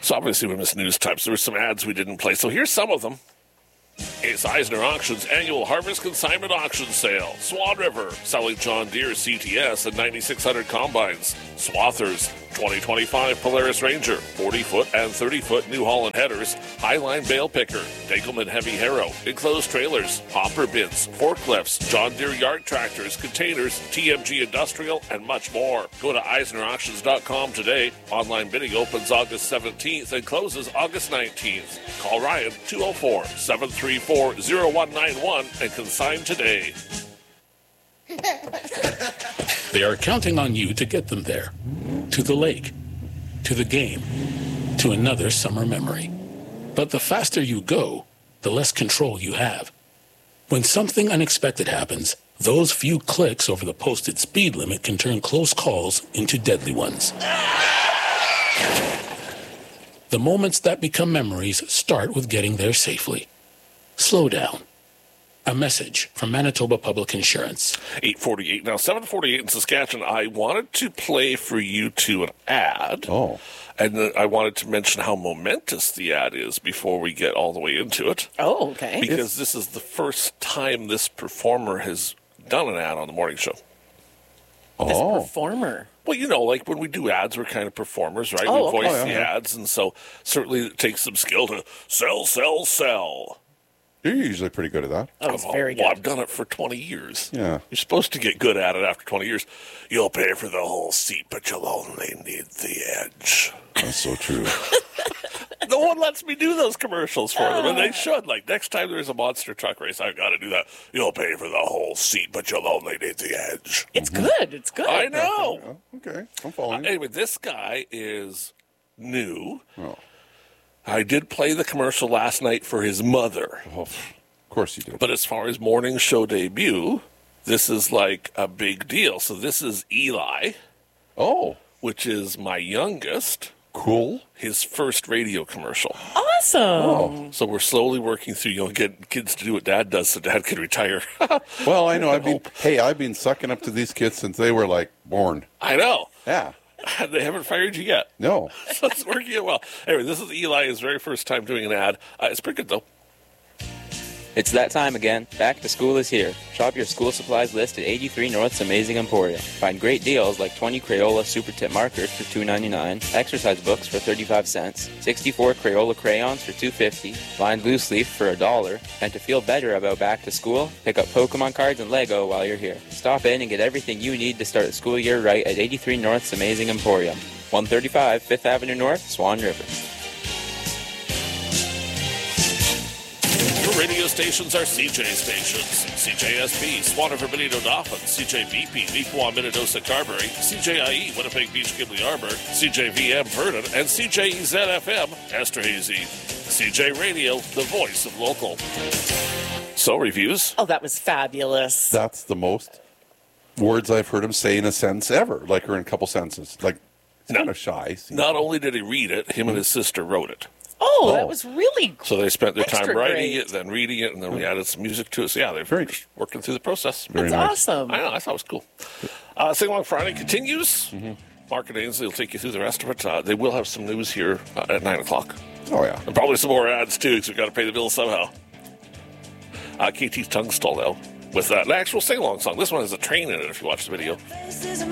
So obviously we missed news types. There were some ads we didn't play. So here's some of them. It's Eisner Auctions Annual Harvest Consignment Auction Sale. Swan River, selling John Deere CTS and 9600 combines. Swathers, 2025 Polaris Ranger, 40-foot and 30-foot New Holland headers. Highline bale picker, Degelman Heavy Harrow, enclosed trailers, hopper bins, forklifts, John Deere yard tractors, containers, TMG Industrial, and much more. Go to EisnerAuctions.com today. Online bidding opens August 17th and closes August 19th. Call Ryan 204-734-0191 and consign today. They are counting on you to get them there. To the lake. To the game. To another summer memory. But the faster you go, the less control you have. When something unexpected happens, those few clicks over the posted speed limit can turn close calls into deadly ones. The moments that become memories start with getting there safely. Slow down. A message from Manitoba Public Insurance. 8:48 now, 7:48 in Saskatchewan. I wanted to play for you two an ad. Oh. And then I wanted to mention how momentous the ad is before we get all the way into it. Oh, okay. Because this is the first time this performer has done an ad on the morning show. This performer. Well, you know, like when we do ads, we're kind of performers, right? Oh, we voice okay. the ads, and so certainly it takes some skill to sell, sell, sell. You're usually pretty good at that. Oh, it's very good. Well, I've done it for 20 years. Yeah. You're supposed to get good at it after 20 years. You'll pay for the whole seat, but you'll only need the edge. That's so true. No one lets me do those commercials for them, and they should. Like, next time there's a monster truck race, I've got to do that. You'll pay for the whole seat, but you'll only need the edge. It's good. It's good. I know. Okay, I'm following. Anyway, this guy is new. Oh. I did play the commercial last night for his mother. Oh, of course you did. But as far as morning show debut, this is like a big deal. So this is Eli, Oh, which is my youngest, cool. his first radio commercial. Awesome. So we're slowly working through, getting kids to do what Dad does so Dad can retire. Well, I know. I've been sucking up to these kids since they were like born. I know. Yeah. They haven't fired you yet. No. So it's working out well. Anyway, this is Eli, his very first time doing an ad. It's pretty good, though. It's that time again. Back to school is here. Shop your school supplies list at 83 North's Amazing Emporium. Find great deals like 20 Crayola Super Tip markers for $2.99, exercise books for 35 cents, 64 Crayola crayons for $2.50, lined loose leaf for $1. And to feel better about back to school, pick up Pokemon cards and Lego while you're here. Stop in and get everything you need to start the school year right at 83 North's Amazing Emporium. 135 5th Avenue North, Swan River. Your radio stations are CJ stations. CJSB, Swan River, Benito Dauphin, CJBP, Neepawa, Minnedosa, Carberry, CJIE, Winnipeg Beach, Gimli Arbor, CJVM, Vernon, and CJEZ-FM, Esterhazy. CJ Radio, the voice of local. So, reviews? Oh, that was fabulous. That's the most words I've heard him say in a sentence ever, like, or in a couple sentences. Like, he's kind of shy. Not only did he read it, him and his sister wrote it. Oh, that was really So they spent their time extra writing great. it, then reading it, and then we added some music to it. So, yeah, they're just working through the process. Very That's nice. awesome. I know, I thought it was cool. Sing Along Friday continues. Mark and Ainsley will take you through the rest of it. They will have some news here at 9 o'clock. Oh, yeah. And probably some more ads, too, because we've got to pay the bills somehow. KT's Tongue Stall, though, with an actual sing-along song. This one has a train in it, if you watch the video.